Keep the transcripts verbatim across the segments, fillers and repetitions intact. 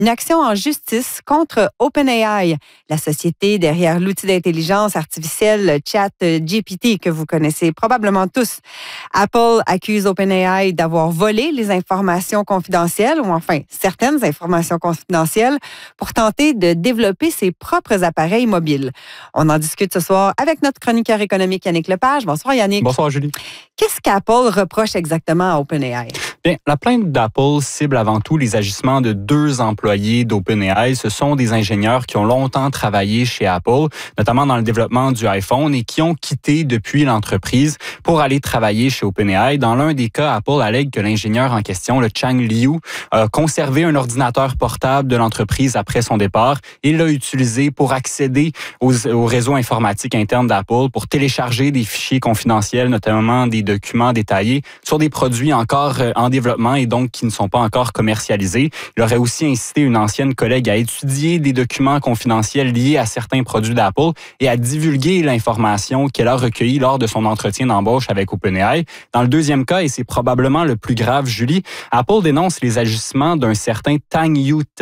une action en justice contre OpenAI, la société derrière l'outil d'intelligence artificielle ChatGPT que vous connaissez probablement tous. Apple accuse OpenAI d'avoir volé les informations confidentielles, ou enfin certaines informations confidentielles, pour tenter de développer ses propres appareils mobiles. On en discute ce soir avec notre chroniqueur économique Yannick Lepage. Bonsoir Yannick. Bonsoir Julie. Qu'est-ce qu'Apple reproche exactement à OpenAI? Bien, la plainte d'Apple cible avant tout les agissements de deux employés d'OpenAI. Ce sont des ingénieurs qui ont longtemps travaillé chez Apple, notamment dans le développement du iPhone, et qui ont quitté depuis l'entreprise pour aller travailler chez OpenAI. Dans l'un des cas, Apple allègue que l'ingénieur en question, le Chang Liu, a conservé un ordinateur portable de l'entreprise après son départ et l'a utilisé pour accéder aux, au réseau informatique interne d'Apple pour télécharger des fichiers confidentiels, notamment des documents détaillés sur des produits encore en développement et donc qui ne sont pas encore commercialisés. Il aurait aussi incité une ancienne collègue à étudier des documents confidentiels liés à certains produits d'Apple et à divulguer l'information qu'elle a recueillie lors de son entretien d'embauche avec OpenAI. Dans le deuxième cas, et c'est probablement le plus grave, Julie, Apple dénonce les agissements d'un certain Tang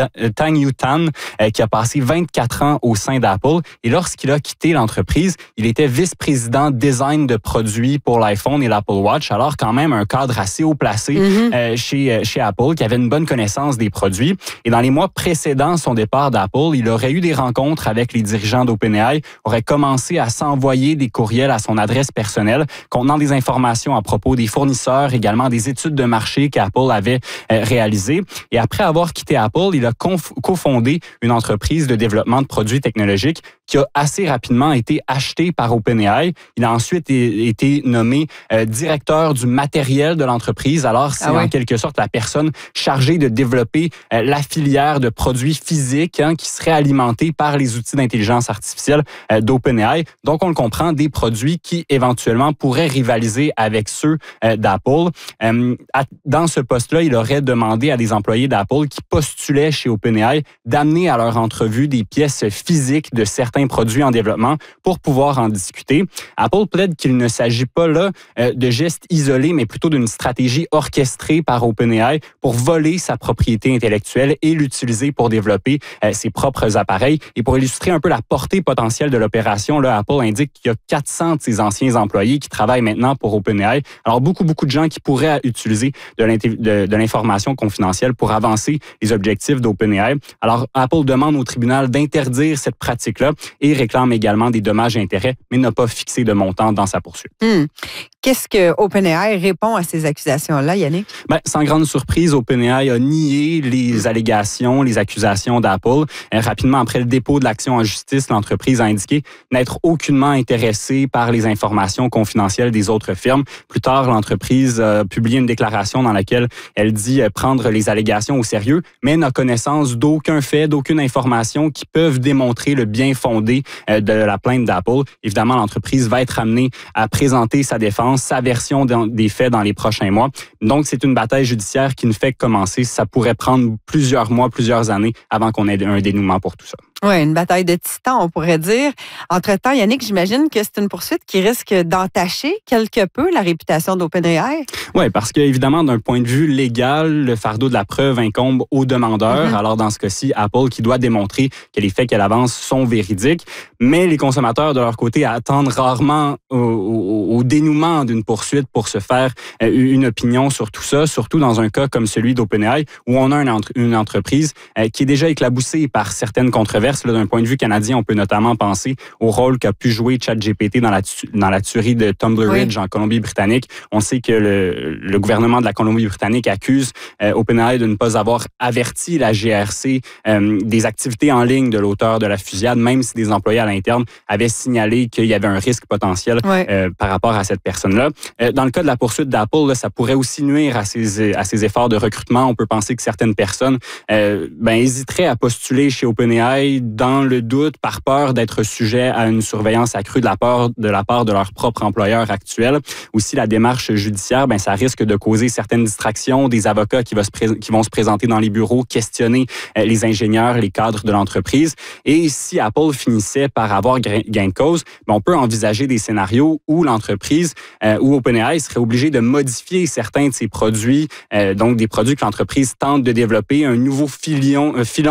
Yutan euh, qui a passé vingt-quatre ans au sein d'Apple et lorsqu'il a quitté l'entreprise, il était vice-président design de produits pour l'iPhone et l'Apple Watch, alors quand même un cadre assez haut placé mm-hmm. Euh, chez, chez Apple, qui avait une bonne connaissance des produits. Et dans les mois précédant son départ d'Apple, il aurait eu des rencontres avec les dirigeants d'OpenAI, aurait commencé à s'envoyer des courriels à son adresse personnelle contenant des informations à propos des fournisseurs, également des études de marché qu'Apple avait euh, réalisées. Et après avoir quitté Apple, il a conf- cofondé une entreprise de développement de produits technologiques qui a assez rapidement été achetée par OpenAI. Il a ensuite été nommé euh, directeur du matériel de l'entreprise. Alors, c'est ah ouais. en quelque sorte la personne chargée de développer euh, la filière de produits physiques hein, qui serait alimentée par les outils d'intelligence artificielle euh, d'OpenAI. Donc, on le comprend, des produits qui éventuellement pourraient rivaliser avec ceux euh, d'Apple. Euh, à, dans ce poste-là, il aurait demandé à des employés d'Apple qui postulaient chez OpenAI d'amener à leur entrevue des pièces physiques de certains produits en développement pour pouvoir en discuter. Apple plaide qu'il ne s'agit pas là euh, de gestes isolés, mais plutôt d'une stratégie orchestrée par OpenAI pour voler sa propriété intellectuelle et l'utiliser pour développer euh, ses propres appareils. Et pour illustrer un peu la portée potentielle de l'opération, là, Apple indique qu'il y a quatre cents de ses anciens employés qui travaillent maintenant pour OpenAI. Alors, beaucoup, beaucoup de gens qui pourraient utiliser de, de, de l'information confidentielle pour avancer les objectifs d'OpenAI. Alors, Apple demande au tribunal d'interdire cette pratique-là et réclame également des dommages et intérêts, mais n'a pas fixé de montant dans sa poursuite. Mmh. Qu'est-ce que OpenAI répond à ces accusations-là, Yannick? Ben, sans grande surprise, OpenAI a nié les allégations, les accusations d'Apple. Euh, rapidement après le dépôt de l'action en justice, l'entreprise a indiqué n'être aucunement intéressée par les informations confidentielles des autres firmes. Plus tard, l'entreprise a publié une déclaration dans laquelle elle dit prendre les allégations au sérieux, mais n'a connaissance d'aucun fait, d'aucune information qui peuvent démontrer le bien fondé euh, de la plainte d'Apple. Évidemment, l'entreprise va être amenée à présenter sa défense, sa version des faits dans les prochains mois. Donc, c'est une bataille judiciaire qui ne fait que commencer. Ça pourrait prendre plusieurs mois, plusieurs années avant qu'on ait un dénouement pour tout ça. Oui, une bataille de titans, on pourrait dire. Entre-temps, Yannick, j'imagine que c'est une poursuite qui risque d'entacher quelque peu la réputation d'OpenAI. Oui, parce qu'évidemment, d'un point de vue légal, le fardeau de la preuve incombe au demandeur. Mm-hmm. Alors, dans ce cas-ci, Apple qui doit démontrer que les faits qu'elle avance sont véridiques. Mais les consommateurs, de leur côté, attendent rarement au, au, au dénouement d'une poursuite pour se faire une opinion sur tout ça, surtout dans un cas comme celui d'OpenAI, où on a une, entre, une entreprise qui est déjà éclaboussée par certaines controverses. Là, d'un point de vue canadien, on peut notamment penser au rôle qu'a pu jouer ChatGPT dans la, tu- dans la tuerie de Tumbler Ridge oui. en Colombie-Britannique. On sait que le, le gouvernement de la Colombie-Britannique accuse euh, OpenAI de ne pas avoir averti la G R C euh, des activités en ligne de l'auteur de la fusillade, même si des employés à l'interne avaient signalé qu'il y avait un risque potentiel oui. euh, par rapport à cette personne-là. Euh, dans le cas de la poursuite d'Apple, là, ça pourrait aussi nuire à ses, à ses efforts de recrutement. On peut penser que certaines personnes euh, ben, hésiteraient à postuler chez OpenAI dans le doute, par peur d'être sujet à une surveillance accrue de la part de, la part de leur propre employeur actuel. Aussi, la démarche judiciaire, ben, ça risque de causer certaines distractions, des avocats qui, va se pré- qui vont se présenter dans les bureaux, questionner euh, les ingénieurs, les cadres de l'entreprise. Et si Apple finissait par avoir gain de cause, ben, on peut envisager des scénarios où l'entreprise, euh, où OpenAI serait obligé de modifier certains de ses produits, euh, donc des produits que l'entreprise tente de développer, un nouveau filion, euh, filon